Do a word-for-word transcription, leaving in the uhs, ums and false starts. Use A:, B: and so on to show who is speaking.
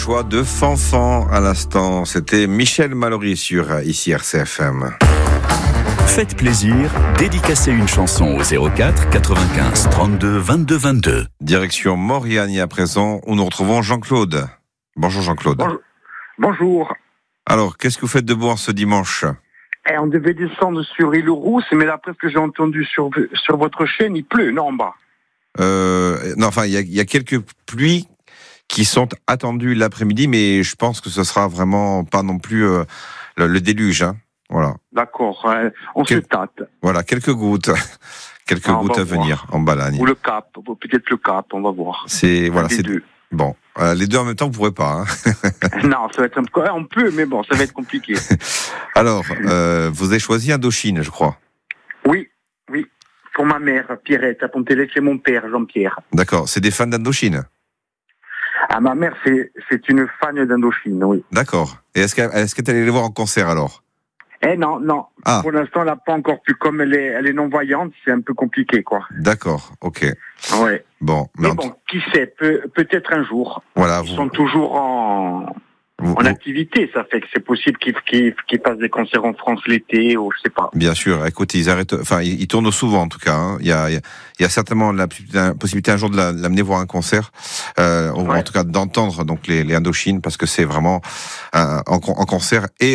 A: choix de Fanfan à l'instant. C'était Michel Mallory sur ici R C F M.
B: Faites plaisir, dédicacez une chanson au zéro quatre quatre-vingt-quinze trente-deux vingt-deux vingt-deux.
A: Direction Mauriagne à présent, où nous retrouvons Jean-Claude. Bonjour Jean-Claude.
C: Bonjour. Bonjour.
A: Alors, qu'est-ce que vous faites de beau en ce dimanche ?
C: Eh, on devait descendre sur Île-Rousse, mais d'après ce que j'ai entendu sur, sur votre chaîne, il pleut, non, en bas.
A: Euh, non, enfin, il y a, y a quelques pluies qui sont attendues l'après-midi, mais je pense que ce sera vraiment pas non plus euh, le, le déluge, hein. Voilà.
C: D'accord, euh, on
A: Quel...
C: se tâte.
A: Voilà, quelques gouttes, quelques
C: ah,
A: gouttes à
C: voir.
A: venir en Balagne.
C: Ou le Cap, peut-être le Cap, on va voir.
A: C'est voilà, c'est
C: deux.
A: Bon, euh, les deux en même temps, vous pourrez pas. Hein.
C: Non, ça va être un peu. On peut, mais bon, ça va être compliqué.
A: Alors, euh, vous avez choisi Indochine, je crois.
C: Oui, oui. Pour ma mère, Pierrette, à Pontelec, et mon père, Jean-Pierre.
A: D'accord, c'est des fans d'Indochine.
C: Ah, ma mère, c'est, c'est une fan d'Indochine, oui.
A: D'accord. Et est-ce qu'elle, est-ce que tu allais les voir en concert alors ?
C: Eh non, non.
A: Ah.
C: Pour l'instant, elle n'a pas encore pu. Comme elle est, elle est non-voyante, c'est un peu compliqué, quoi.
A: D'accord, ok.
C: Ouais.
A: Bon,
C: mais, mais
A: en...
C: bon, qui sait, peut, peut-être un jour.
A: Voilà.
C: Ils
A: vous...
C: sont toujours en, vous, en vous... activité, ça fait que c'est possible qu'ils, qu'ils, qu'ils passent des concerts en France l'été, ou je sais pas.
A: Bien sûr, écoute, ils arrêtent, enfin, ils, ils tournent souvent en tout cas. Hein. Il y a, il y a certainement la, la possibilité un jour de la, l'amener voir un concert, euh, ou ouais. en tout cas d'entendre donc les, les Indochines, parce que c'est vraiment euh, en, en concert et